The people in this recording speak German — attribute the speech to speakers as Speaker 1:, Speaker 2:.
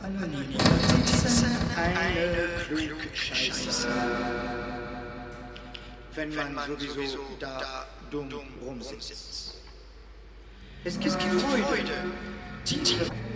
Speaker 1: Anonym sitzen, eine Klugscheiße. Wenn man sowieso da dumm rumsitzt. Es gibt Freude, tiefe